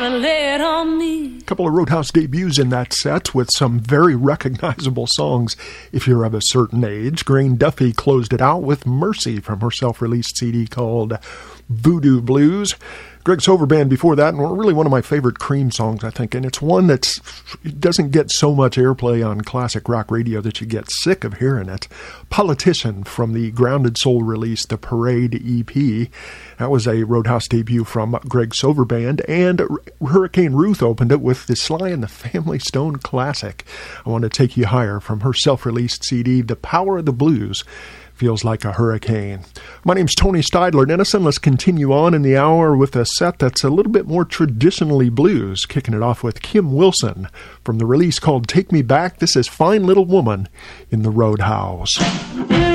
gotta lay it on me. A couple of Roadhouse debuts in that set with some very recognizable songs if you're of a certain age. Grain Duffy closed it out with Mercy from her self-released CD called Voodoo Blues. Greg Silver Band before that, and really one of my favorite Cream songs, I think, and it's one that doesn't get so much airplay on classic rock radio that you get sick of hearing it. Politician from the Grounded Soul release, the Parade EP. That was a Roadhouse debut from Greg Silver Band, and Hurricane Ruth opened it with the Sly and the Family Stone classic, I Want to Take You Higher, from her self-released CD, The Power of the Blues. Feels Like a Hurricane. My name's Tony Steidler Dennison. Let's continue on in the hour with a set that's a little bit more traditionally blues, kicking it off with Kim Wilson from the release called Take Me Back. This is Fine Little Woman in the Roadhouse.